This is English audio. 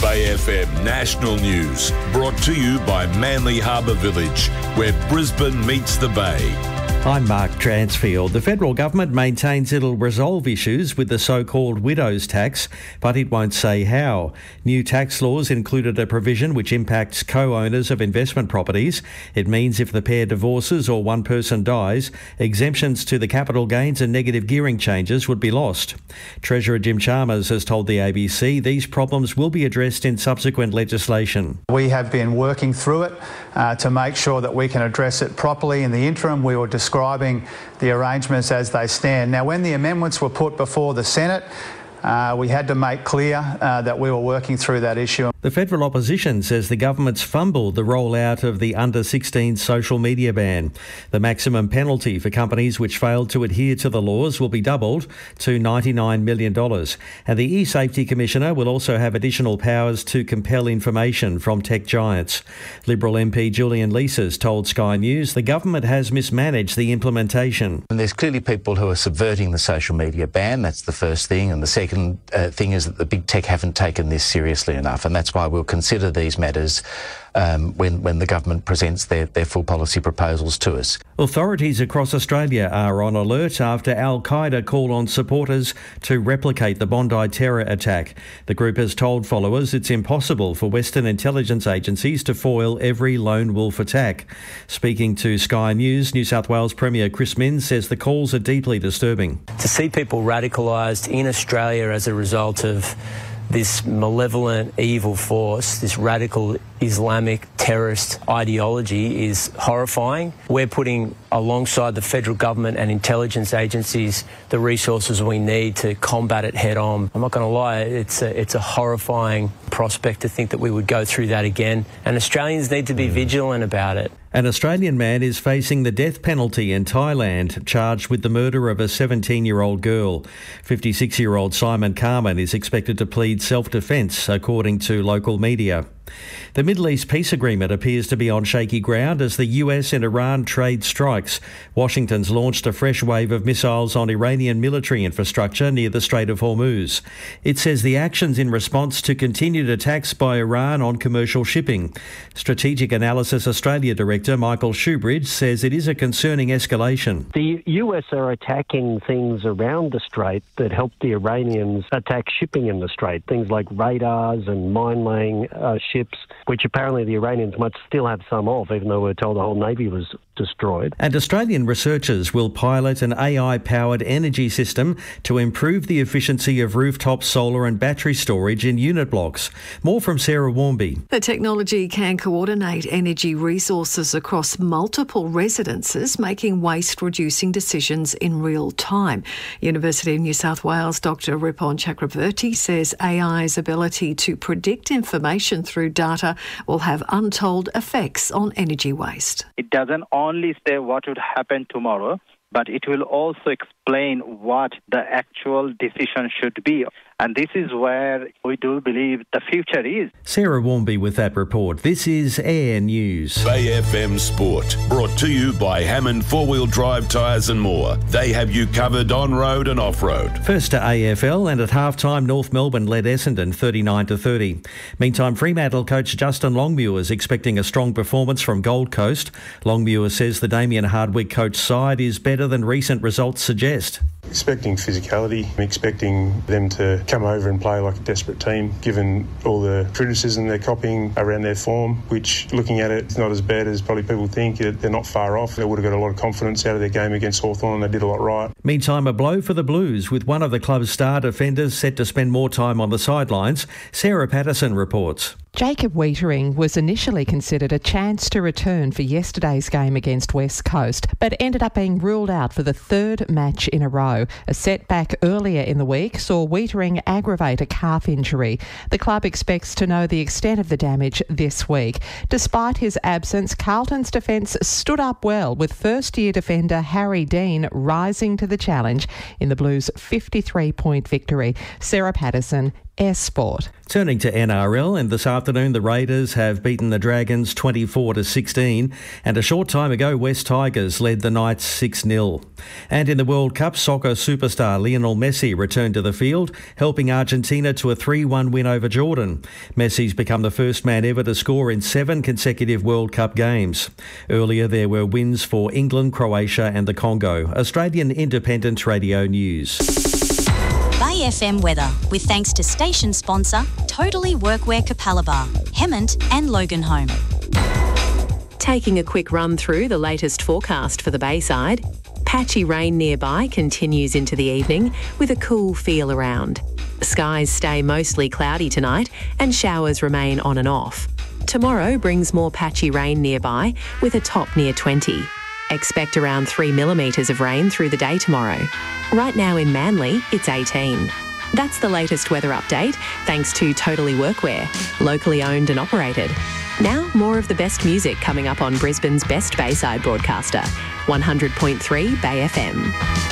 Bay FM National News, brought to you by Manly Harbour Village, where Brisbane meets the Bay. I'm Mark Transfield. The federal government maintains it'll resolve issues with the so-called widow's tax, but it won't say how. New tax laws included a provision which impacts co-owners of investment properties. It means if the pair divorces or one person dies, exemptions to the capital gains and negative gearing changes would be lost. Treasurer Jim Chalmers has told the ABC these problems will be addressed in subsequent legislation. We have been working through it to make sure that we can address it properly. In the interim, we were describing the arrangements as they stand. Now, when the amendments were put before the Senate, we had to make clear that we were working through that issue. The federal opposition says the government's fumbled the rollout of the under-16 social media ban. The maximum penalty for companies which failed to adhere to the laws will be doubled to $99 million. And the E-Safety Commissioner will also have additional powers to compel information from tech giants. Liberal MP Julian Leeses told Sky News the government has mismanaged the implementation. And there's clearly people who are subverting the social media ban. That's the first thing. And the second thing is that the big tech haven't taken this seriously enough, and that's why we'll consider these matters when the government presents their full policy proposals to us. Authorities across Australia are on alert after Al-Qaeda called on supporters to replicate the Bondi terror attack. The group has told followers it's impossible for Western intelligence agencies to foil every lone wolf attack. Speaking to Sky News, New South Wales Premier Chris Minns says the calls are deeply disturbing. To see people radicalised in Australia as a result of this malevolent, evil force, this radical Islamic terrorist ideology is horrifying. We're putting alongside the federal government and intelligence agencies the resources we need to combat it head on. I'm not going to lie, it's a horrifying prospect to think that we would go through that again, and Australians need to be vigilant about it. An Australian man is facing the death penalty in Thailand, charged with the murder of a 17-year-old girl. 56-year-old Simon Carmen is expected to plead self-defence, according to local media. The Middle East peace agreement appears to be on shaky ground as the US and Iran trade strikes. Washington's launched a fresh wave of missiles on Iranian military infrastructure near the Strait of Hormuz. It says the actions in response to continued attacks by Iran on commercial shipping. Strategic Analysis Australia Director Michael Shoebridge says it is a concerning escalation. The US are attacking things around the Strait that help the Iranians attack shipping in the Strait, things like radars and mine-laying ships, which apparently the Iranians might still have some of, even though we're told the whole Navy was destroyed. And Australian researchers will pilot an AI-powered energy system to improve the efficiency of rooftop solar and battery storage in unit blocks. More from Sarah Warmby. The technology can coordinate energy resources across multiple residences, making waste-reducing decisions in real time. University of New South Wales Dr Ripon Chakravarti says AI's ability to predict information through data will have untold effects on energy waste. It doesn't only say what would happen tomorrow, but it will also explain what the actual decision should be. And this is where we do believe the future is. Sarah Warmby with that report. This is Air News. Bay FM Sport, brought to you by Hammond 4-Wheel Drive Tyres and More. They have you covered on-road and off-road. First to AFL, and at half-time North Melbourne led Essendon 39-30. Meantime, Fremantle coach Justin Longmuir is expecting a strong performance from Gold Coast. Longmuir says the Damien Hardwick coach side is better than recent results suggest. Expecting physicality, expecting them to come over and play like a desperate team, given all the criticism they're copying around their form, which, looking at it, is not as bad as probably people think. They're not far off. They would have got a lot of confidence out of their game against Hawthorn, and they did a lot right. Meantime, a blow for the Blues, with one of the club's star defenders set to spend more time on the sidelines. Sarah Patterson reports. Jacob Weitering was initially considered a chance to return for yesterday's game against West Coast, but ended up being ruled out for the third match in a row. A setback earlier in the week saw Weitering aggravate a calf injury. The club expects to know the extent of the damage this week. Despite his absence, Carlton's defence stood up well, with first-year defender Harry Dean rising to the challenge in the Blues' 53-point victory. Sarah Patterson, Air Sport. Turning to NRL, and this afternoon the Raiders have beaten the Dragons 24-16, and a short time ago West Tigers led the Knights 6-0. And in the World Cup, soccer superstar Lionel Messi returned to the field, helping Argentina to a 3-1 win over Jordan. Messi's become the first man ever to score in 7 consecutive World Cup games. Earlier there were wins for England, Croatia and the Congo. Australian Independent Radio News. Bay FM weather, with thanks to station sponsor Totally Workwear Capalaba, Hemmant and Loganholme. Taking a quick run through the latest forecast for the Bayside. Patchy rain nearby continues into the evening with a cool feel around. Skies stay mostly cloudy tonight and showers remain on and off. Tomorrow brings more patchy rain nearby with a top near 20. Expect around 3 millimetres of rain through the day tomorrow. Right now in Manly, it's 18. That's the latest weather update, thanks to Totally Workwear, locally owned and operated. Now, more of the best music coming up on Brisbane's best Bayside broadcaster, 100.3 Bay FM.